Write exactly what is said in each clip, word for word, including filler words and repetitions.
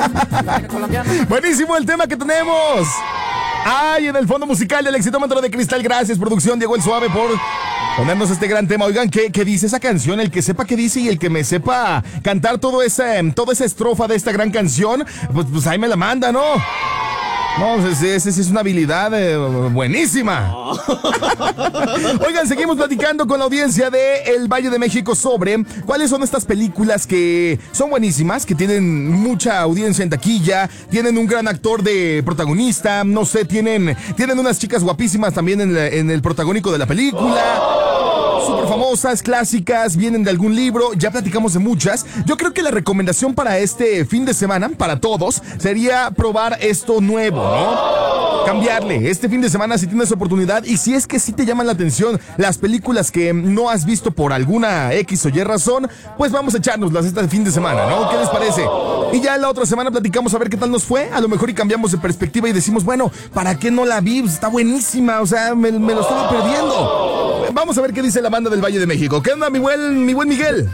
Buenísimo el tema que tenemos. Ay, en el fondo musical del Exitómetro de Cristal. Gracias, producción, Diego el Suave, por ponernos este gran tema. Oigan, ¿qué, qué dice esa canción? El que sepa qué dice y el que me sepa cantar todo ese, toda esa estrofa de esta gran canción, pues, pues ahí me la manda, ¿no? No, esa es una habilidad eh, buenísima. Oigan, seguimos platicando con la audiencia de El Valle de México sobre cuáles son estas películas que son buenísimas, que tienen mucha audiencia en taquilla, tienen un gran actor de protagonista, no sé, tienen, tienen unas chicas guapísimas también en, la, en el protagónico de la película. Súper famosas, clásicas, vienen de algún libro, ya platicamos de muchas. Yo creo que la recomendación para este fin de semana, para todos, sería probar esto nuevo, ¿no? Cambiarle. Este fin de semana, si tienes oportunidad, y si es que sí te llaman la atención las películas que no has visto por alguna X o Y razón, pues vamos a echárnoslas este fin de semana, ¿no? ¿Qué les parece? Y ya la otra semana platicamos a ver qué tal nos fue. A lo mejor y cambiamos de perspectiva y decimos, bueno, ¿para qué no la vi? Está buenísima, o sea, me, me lo estaba perdiendo. Vamos a ver qué dice la banda del Valle de México. ¿Qué onda, mi buen, mi buen Miguel?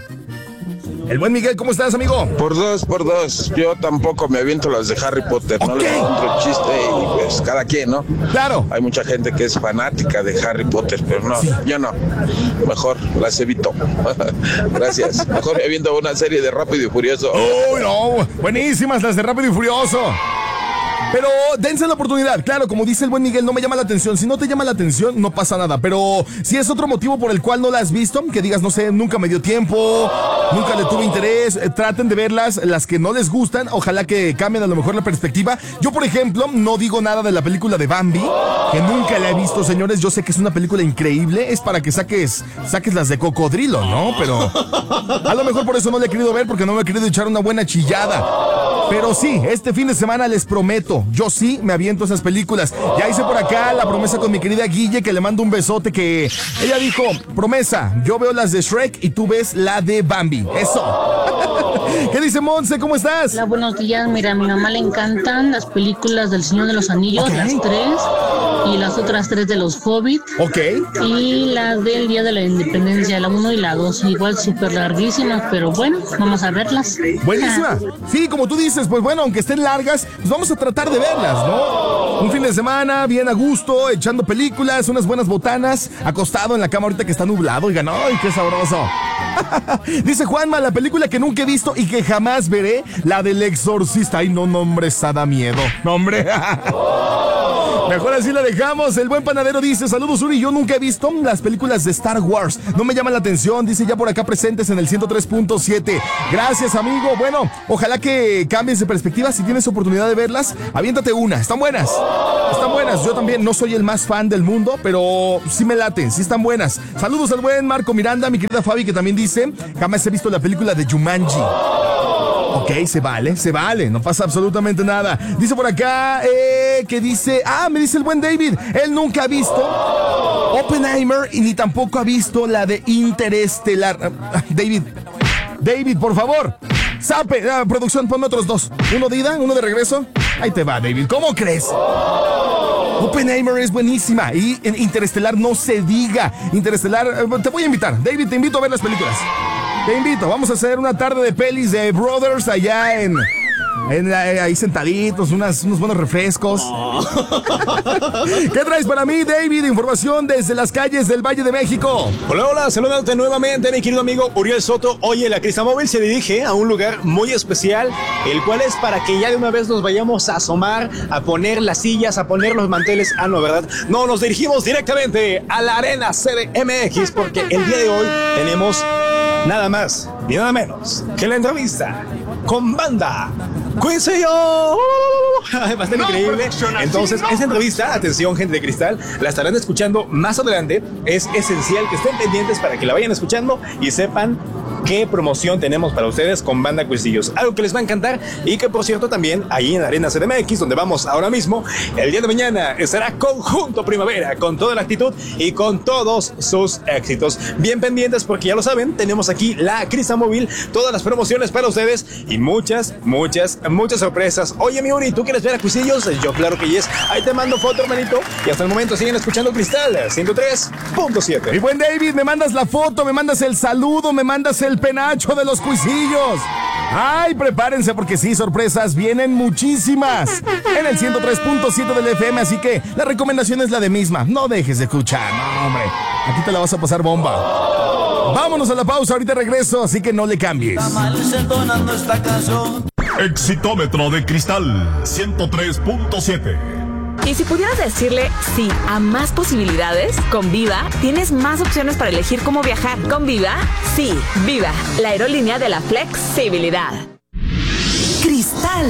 El buen Miguel, ¿cómo estás, amigo? Por dos, por dos. Yo tampoco me aviento las de Harry Potter. Okay. No le encuentro chiste y pues cada quien, ¿no? Claro. Hay mucha gente que es fanática de Harry Potter, pero no, sí. Yo no. Mejor las evito. Gracias. Mejor me aviento una serie de Rápido y Furioso. ¡Oh, no! Buenísimas las de Rápido y Furioso. Pero dense la oportunidad, claro, como dice el buen Miguel, no me llama la atención. Si no te llama la atención, no pasa nada. Pero si es otro motivo por el cual no la has visto, que digas, no sé, nunca me dio tiempo, nunca le tuve interés, eh, traten de verlas, las que no les gustan, ojalá que cambien a lo mejor la perspectiva. Yo, por ejemplo, no digo nada de la película de Bambi, que nunca la he visto, señores. Yo sé que es una película increíble, es para que saques, saques las de cocodrilo, ¿no? Pero a lo mejor por eso no la he querido ver, porque no me he querido echar una buena chillada. Pero sí, este fin de semana les prometo, yo sí me aviento esas películas. Ya hice por acá la promesa con mi querida Guille, que le mando un besote, que ella dijo, promesa, yo veo las de Shrek y tú ves la de Bambi. Eso. ¿Qué dice Monse? ¿Cómo estás? Hola, buenos días. Mira, a mi mamá le encantan las películas del Señor de los Anillos, okay. Las tres, y las otras tres de los Hobbit. Ok. Y la del Día de la Independencia, la uno y la dos, igual súper larguísimas, pero bueno, vamos a verlas. Buenísima. Sí, como tú dices, pues bueno, aunque estén largas, pues vamos a tratar de verlas, ¿no? Un fin de semana, bien a gusto, echando películas, unas buenas botanas, acostado en la cama ahorita que está nublado, oigan, ¡ay, qué sabroso! Dice Juanma, la película que nunca he visto y que jamás veré, la del Exorcista. Ay, no, no, hombre, esa da miedo. No, hombre. Mejor así la dejamos. El buen panadero dice, saludos Uri, yo nunca he visto las películas de Star Wars, no me llaman la atención, dice ya por acá presentes en el ciento tres punto siete. Gracias, amigo. Bueno, ojalá que cambies de perspectiva. Si tienes oportunidad de verlas, aviéntate una, están buenas. Están buenas, yo también no soy el más fan del mundo, pero sí me laten, sí están buenas. Saludos al buen Marco Miranda, mi querida Fabi, que también dice, jamás he visto la película de Jumanji. Ok, se vale, se vale, no pasa absolutamente nada. Dice por acá, eh, que dice, ah, me dice el buen David, él nunca ha visto Oppenheimer y ni tampoco ha visto la de Interestelar. David, David, por favor, sape, ah, producción, ponme otros dos. Uno de ida, uno de regreso. Ahí te va, David, ¿cómo crees? Oppenheimer es buenísima y en Interestelar no se diga. Interestelar, eh, te voy a invitar, David, te invito a ver las películas. Te invito, vamos a hacer una tarde de pelis de Brothers allá en... En, ahí sentaditos, unas, unos buenos refrescos. Oh. ¿Qué traes para mí, David? Información desde las calles del Valle de México. Hola, hola, saludándote nuevamente, mi querido amigo Uriel Soto. Oye, la Cristamóvil se dirige a un lugar muy especial, el cual es para que ya de una vez nos vayamos a asomar, a poner las sillas, a poner los manteles. Ah, no, ¿verdad? No, nos dirigimos directamente a la Arena C D M X, porque el día de hoy tenemos nada más ni nada menos que la entrevista con Banda Cuisillos. Bastante no, increíble. Entonces, no. Esta entrevista, atención, gente de cristal, la estarán escuchando más adelante. Es esencial que estén pendientes para que la vayan escuchando y sepan qué promoción tenemos para ustedes con Banda Cuisillos. Algo que les va a encantar y que, por cierto, también ahí en la Arena C D M X, donde vamos ahora mismo, el día de mañana estará Conjunto Primavera con toda la actitud y con todos sus éxitos. Bien pendientes porque ya lo saben, tenemos aquí la Cristamóvil, todas las promociones para ustedes y muchas, muchas, muchas sorpresas. Oye, mi Uri, ¿tú quieres ver a Cuisillos? Yo claro que yes. Ahí te mando foto, hermanito. Y hasta el momento siguen escuchando Cristal ciento tres punto siete. Mi buen David, me mandas la foto, me mandas el saludo, me mandas el penacho de los Cuisillos. Ay, prepárense porque sí, sorpresas vienen muchísimas en el ciento tres punto siete del F M, así que la recomendación es la de misma. No dejes de escuchar, no, hombre. Aquí te la vas a pasar bomba. Vámonos a la pausa, ahorita regreso, así que no le cambies. Exitómetro de Cristal ciento tres punto siete. Y si pudieras decirle sí a más posibilidades, con Viva tienes más opciones para elegir cómo viajar. Con Viva, sí, Viva, la aerolínea de la flexibilidad. Cristal.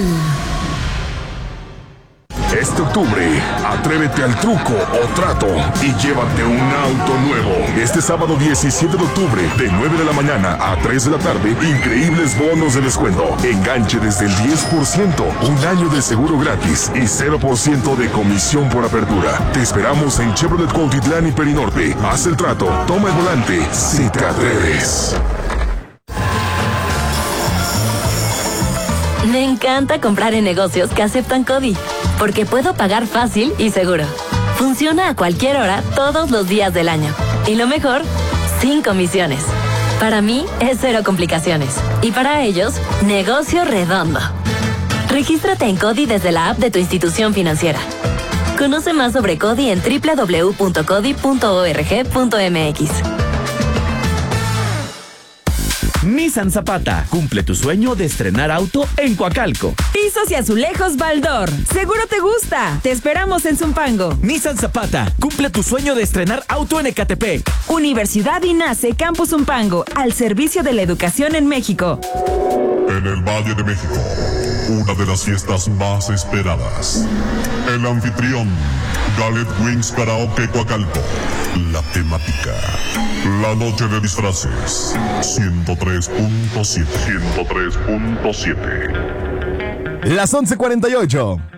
Este octubre, atrévete al truco o trato y llévate un auto nuevo. Este sábado diecisiete de octubre, de nueve de la mañana a tres de la tarde, increíbles bonos de descuento. Enganche desde el diez por ciento, un año de seguro gratis y cero por ciento de comisión por apertura. Te esperamos en Chevrolet Cuautitlán y Perinorte. Haz el trato, toma el volante, si te atreves. Me encanta comprar en negocios que aceptan CODI, porque puedo pagar fácil y seguro. Funciona a cualquier hora, todos los días del año. Y lo mejor, sin comisiones. Para mí, es cero complicaciones. Y para ellos, negocio redondo. Regístrate en CODI desde la app de tu institución financiera. Conoce más sobre CODI en doble u doble u doble u punto codi punto org punto m x. Nissan Zapata, cumple tu sueño de estrenar auto en Coacalco. Pisos y azulejos Baldor, seguro te gusta. Te esperamos en Zumpango. Nissan Zapata, cumple tu sueño de estrenar auto en Ecatepec. Universidad INACE Campus Zumpango, al servicio de la educación en México. En el Valle de México, una de las fiestas más esperadas. El anfitrión, Galet Wings Karaoke Coacalco. La temática, la noche de disfraces. ciento tres punto siete. ciento tres punto siete. Las once cuarenta y ocho.